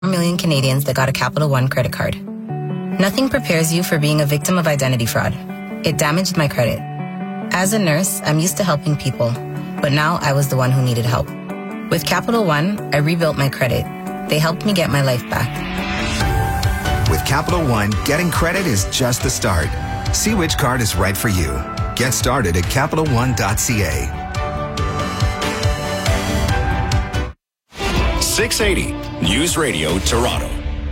million Canadians that got a Capital One credit card. Nothing prepares you for being a victim of identity fraud. It damaged my credit. As a nurse, I'm used to helping people, but now I was the one who needed help. With Capital One, I rebuilt my credit. They helped me get my life back. With Capital One, getting credit is just the start. See which card is right for you. Get started at CapitalOne.ca. 680 News Radio Toronto.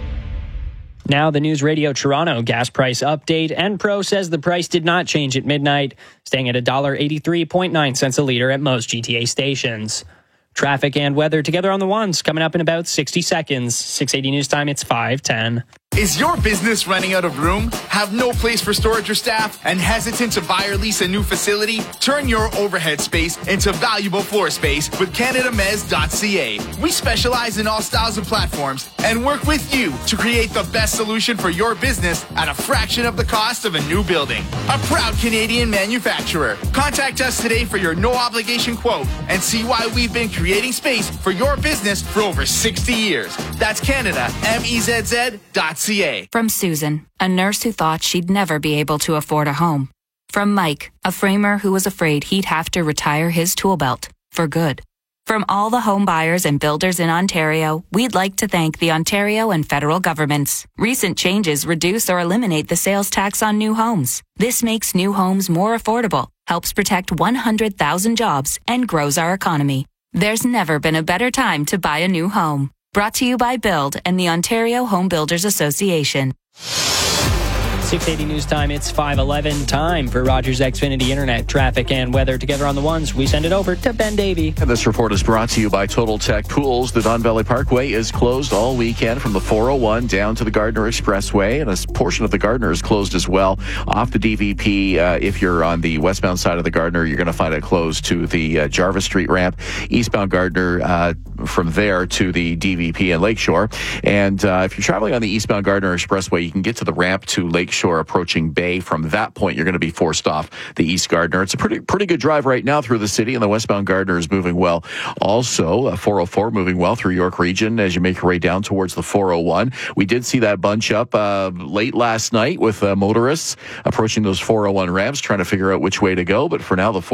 Now the News Radio Toronto gas price update. Enpro says the price did not change at midnight, staying at $1.83.9 a litre at most GTA stations. Traffic and weather together on the ones coming up in about 60 seconds. 680 News Time, it's 5:10. Is your business running out of room? Have no place for storage or staff? And hesitant to buy or lease a new facility? Turn your overhead space into valuable floor space with CanadaMez.ca. We specialize in all styles of platforms and work with you to create the best solution for your business at a fraction of the cost of a new building. A proud Canadian manufacturer. Contact us today for your no-obligation quote and see why we've been creating space for your business for over 60 years. That's CanadaMezz.ca. From Susan, a nurse who thought she'd never be able to afford a home. From Mike, a framer who was afraid he'd have to retire his tool belt for good. From all the home buyers and builders in Ontario, we'd like to thank the Ontario and federal governments. Recent changes reduce or eliminate the sales tax on new homes. This makes new homes more affordable, helps protect 100,000 jobs, and grows our economy. There's never been a better time to buy a new home. Brought to you by Build and the Ontario Home Builders Association. 680 News Time, it's 5:11. Time for Rogers Xfinity Internet traffic and weather together on the ones. We send it over to Ben Davey. And this report is brought to you by Total Tech Pools. The Don Valley Parkway is closed all weekend from the 401 down to the Gardner Expressway, and a portion of the Gardner is closed as well. Off the DVP, if you're on the westbound side of the Gardner, you're going to find it closed to the Jarvis Street ramp. Eastbound Gardner, from there to the DVP and Lakeshore. And if you're traveling on the eastbound Gardner Expressway, you can get to the ramp to Lakeshore approaching Bay. From that point, you're going to be forced off the East Gardner. It's a pretty good drive right now through the city, and the westbound Gardner is moving well. Also, 404 moving well through York Region as you make your way down towards the 401. We did see that bunch up late last night with motorists approaching those 401 ramps, trying to figure out which way to go. But for now, the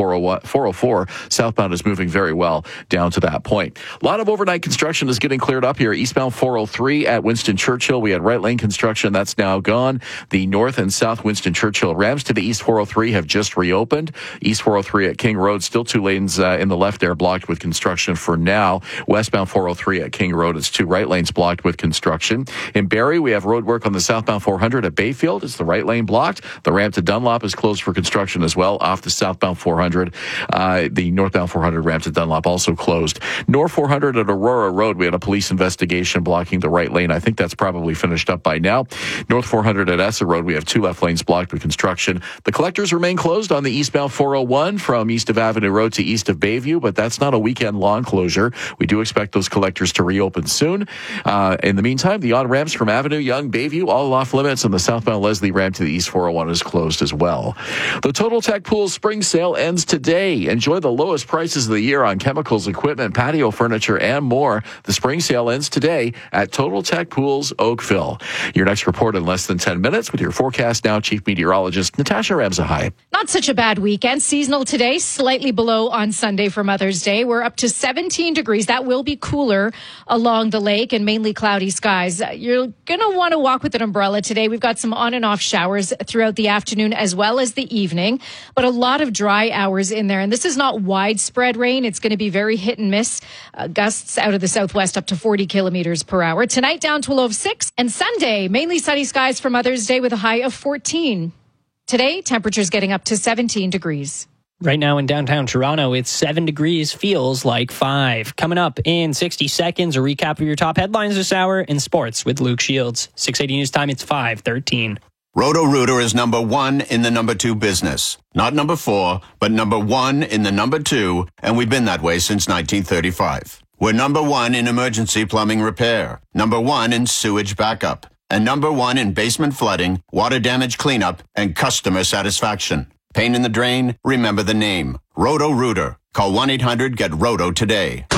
404 southbound is moving very well down to that point. A lot of overnight construction is getting cleared up here. Eastbound 403 at Winston Churchill. We had right lane construction. That's now gone. The north and south Winston Churchill ramps to the east 403 have just reopened. East 403 at King Road, still two lanes in the left there blocked with construction for now. Westbound 403 at King Road, it's two right lanes blocked with construction. In Barrie, we have road work on the southbound 400 at Bayfield. It's the right lane blocked. The ramp to Dunlop is closed for construction as well off the southbound 400. The northbound 400 ramp to Dunlop also closed. North 400 at Aurora Road, we had a police investigation blocking the right lane. I think that's probably finished up by now. North 400 at Essa Road, we have two left lanes blocked with construction. The collectors remain closed on the eastbound 401 from east of Avenue Road to east of Bayview, but that's not a weekend-long closure. We do expect those collectors to reopen soon. In the meantime, the on-ramps from Avenue, Yonge, Bayview, all off limits, and the southbound Leslie ramp to the east 401 is closed as well. The Total Tech Pools spring sale ends today. Enjoy the lowest prices of the year on chemicals, equipment, patio furniture, and more. The spring sale ends today at Total Tech Pools, Oakville. Your next report in less than 10 minutes with your forecast now, Chief Meteorologist Natasha Ramsahai. Not such a bad weekend. Seasonal today, slightly below on Sunday for Mother's Day. We're up to 17 degrees. That will be cooler along the lake and mainly cloudy skies. You're going to want to walk with an umbrella today. We've got some on and off showers throughout the afternoon as well as the evening, but a lot of dry hours in there. And this is not widespread rain. It's going to be very hit and miss. Gusts out of the southwest up to 40 kilometers per hour. Tonight down to a low of 6, and Sunday mainly sunny skies for Mother's Day with a high of 14. Today, temperatures getting up to 17 degrees. Right now in downtown Toronto, it's 7 degrees, feels like 5. Coming up in 60 seconds, a recap of your top headlines this hour in sports with Luke Shields. 680 News Time, it's 5:13. Roto-Rooter is number 1 in the number 2 business. Not number 4, but number 1 in the number 2, and we've been that way since 1935. We're number 1 in emergency plumbing repair, number 1 in sewage backup, and number 1 in basement flooding, water damage cleanup, and customer satisfaction. Pain in the drain? Remember the name. Roto-Rooter. Call 1-800-GET-ROTO today.